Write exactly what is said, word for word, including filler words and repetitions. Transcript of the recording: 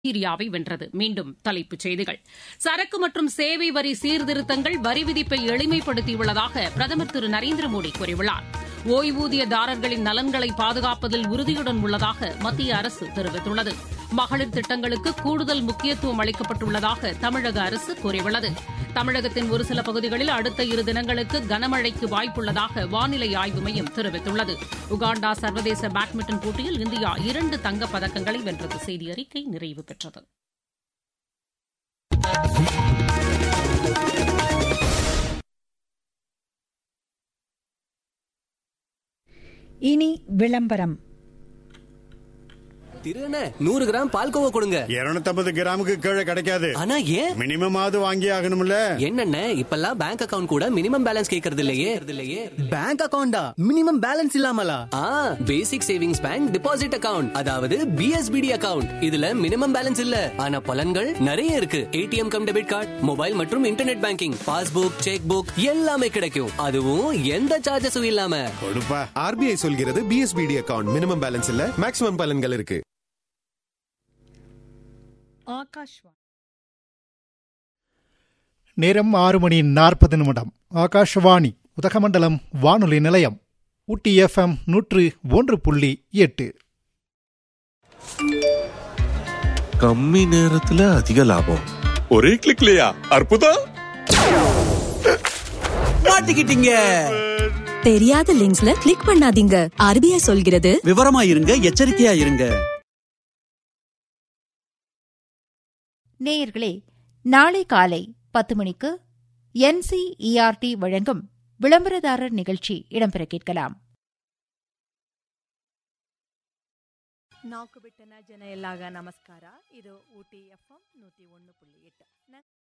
நைஜீரியாவை வென்றது. மீண்டும் தலைப்புச் செய்திகள். சரக்கு மற்றும் சேவை வரி சீர்திருத்தங்கள் வரி விதிப்பை எளிமைப்படுத்தியுள்ளதாக பிரதமர் திரு நரேந்திர மோடி கூறியுள்ளார். ஓய்வூதியதாரர்களின் நலன்களை பாதுகாப்பதில் உறுதியுடன் உள்ளதாக மத்திய அரசு தெரிவித்துள்ளது. மகளிர் திட்டங்களுக்கு கூடுதல் முக்கியத்துவம் அளிக்கப்பட்டுள்ளதாக தமிழக அரசு கூறியுள்ளது. தமிழகத்தின் ஒரு சில பகுதிகளில் அடுத்த இரு தினங்களுக்கு கனமழைக்கு வாய்ப்புள்ளதாக வானிலை ஆய்வு மையம் தெரிவித்துள்ளது. உகாண்டா சர்வதேச பேட்மிண்டன் போட்டியில் இந்தியா இரண்டு தங்கப் பதக்கங்களை வென்றது. செய்தி அறிக்கை நிறைவு பெற்றது. இனி விளம்பரம். திருண்ண நூறு கிராம் பால்கோவா கொடுங்க. இருநூத்தி ஐம்பது கிராமுக்கு கீழே கிடைக்காது. ஆனா ஏன்? மினிமம் ஆவது வாங்கி ஆகணும்ல. என்னென்ன இப்பெல்லாம் பேங்க் அக்கவுண்ட் கூட மினிமம் பேலன்ஸ் கேக்குறது இல்லையே. Bank அக்கவுண்டா minimum balance இல்லாமலா? ஆ, பேசிக் சேவிங்ஸ் பேங்க் டிபாசிட் அக்கவுண்ட், அதாவது பிஎஸ்பிடி அக்கவுண்ட். இதுல மினிமம் பேலன்ஸ் இல்ல, ஆனா பலன்கள் நிறைய இருக்கு. ATM come debit card, mobile மற்றும் internet banking, passbook, check book எல்லாமே கிடைக்கும். அதுவும் எந்த சார்ஜஸும் இல்லாம. கொடுப்பா. ஆர்பிஐ சொல்கிறது பிஎஸ்பிடி அக்கவுண்ட் மினிமம் பேலன்ஸ் இல்ல, மேக்ஸிமம் பலன்கள் இருக்கு. நேரம் ஆறு மணி நாற்பது நிமிடம். ஆகாஷவாணி உதகமண்டலம் வானொலி நிலையம். ஊட்டி எஃப்எம் நூற்று ஒன்று புள்ளி எட்டு. கம்மி நேரத்துல அதிக லாபம், ஒரே கிளிக்லயா? அற்புதம்! மாட்டிக்கிட்டீங்க. தெரியாத லிங்க்ஸ்ல கிளிக் பண்ணாதீங்க. ஆர்பிஐ சொல்கிறது விவரமா இருங்க, எச்சரிக்கையா இருங்க. நேயர்களே, நாளை காலை பத்து மணிக்கு என்சிஇஆர்டி வழங்கும் விளம்பரதாரர் நிகழ்ச்சி இடம்பெற கேட்கலாம். ನಾಲ್ಕು ಬಿಟ್ಟನ ಜನ ಎಲ್ಲಾಗ ನಮಸ್ಕಾರ. ಇದು ಊಟಿ ಎಫ್ ಎಂ ನೂತಿ ಒಂದು ಪುಳ್ಳಿ ಎಟ್ಟು.